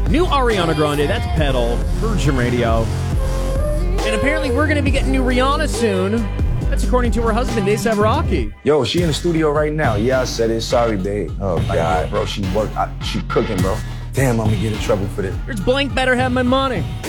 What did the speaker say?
New Ariana Grande, that's Pedal, Virgin Radio. And apparently we're going to be getting new Rihanna soon. That's according to her husband, A$AP Rocky. Yo, she in the studio right now. Yeah, I said it. Sorry, babe. Oh, God. Bro, she cooking, bro. Damn, I'm gonna get in trouble for this. There's Blank Better Have My Money.